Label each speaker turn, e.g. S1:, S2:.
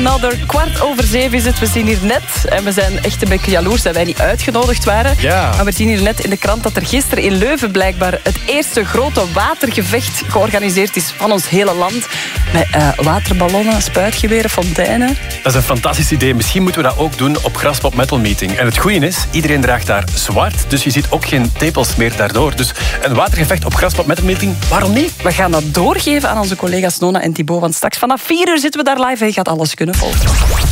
S1: Another. 7:15 is het. We zien hier net, en we zijn echt een beetje jaloers dat wij niet uitgenodigd waren.
S2: Ja.
S1: Maar we zien hier net in de krant dat er gisteren in Leuven blijkbaar het eerste grote watergevecht georganiseerd is van ons hele land. Met waterballonnen, spuitgeweren, fonteinen.
S2: Dat is een fantastisch idee. Misschien moeten we dat ook doen op Graspop Metal Meeting. En het goede is, iedereen draagt daar zwart, dus je ziet ook geen tepels meer daardoor. Dus een watergevecht op Graspop Metal Meeting, waarom niet?
S1: We gaan dat doorgeven aan onze collega's Nona en Thibaut, want straks vanaf 4 uur zitten we daar live en je gaat alles kunnen volgen.